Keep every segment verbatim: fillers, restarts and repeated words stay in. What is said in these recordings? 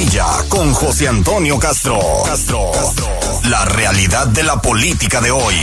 Grilla con José Antonio Castro. Castro. Castro. La realidad de la política de hoy.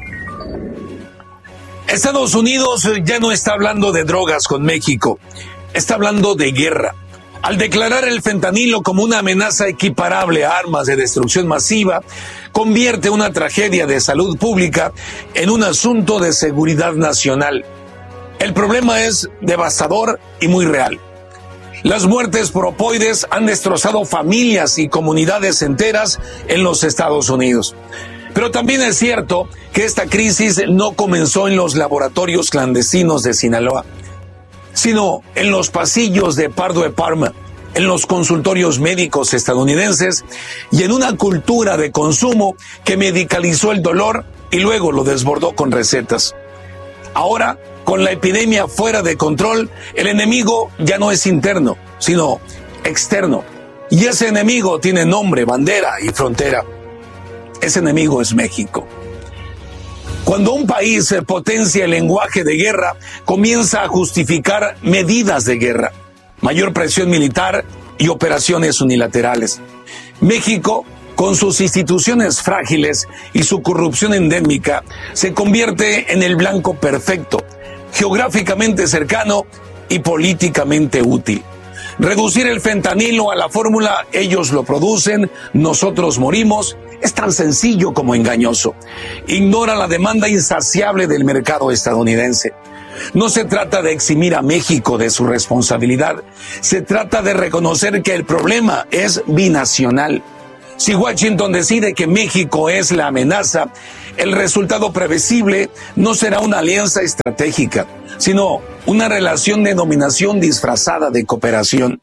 Estados Unidos ya no está hablando de drogas con México, está hablando de guerra. Al declarar el fentanilo como una amenaza equiparable a armas de destrucción masiva, convierte una tragedia de salud pública en un asunto de seguridad nacional. El problema es devastador y muy real. Las muertes por opioides han destrozado familias y comunidades enteras en los Estados Unidos. Pero también es cierto que esta crisis no comenzó en los laboratorios clandestinos de Sinaloa, sino en los pasillos de Pardo de Parma, en los consultorios médicos estadounidenses y en una cultura de consumo que medicalizó el dolor y luego lo desbordó con recetas. Ahora, con la epidemia fuera de control, el enemigo ya no es interno, sino externo. Y ese enemigo tiene nombre, bandera y frontera. Ese enemigo es México. Cuando un país potencia el lenguaje de guerra, comienza a justificar medidas de guerra, mayor presión militar y operaciones unilaterales. México, con sus instituciones frágiles y su corrupción endémica, se convierte en el blanco perfecto, geográficamente cercano y políticamente útil. Reducir el fentanilo a la fórmula ellos lo producen, nosotros morimos, es tan sencillo como engañoso. Ignora la demanda insaciable del mercado estadounidense. No se trata de eximir a México de su responsabilidad, se trata de reconocer que el problema es binacional. Si Washington decide que México es la amenaza, el resultado previsible no será una alianza estratégica, sino una relación de dominación disfrazada de cooperación.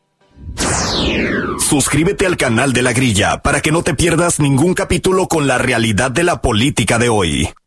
Suscríbete al canal de La Grilla para que no te pierdas ningún capítulo con la realidad de la política de hoy.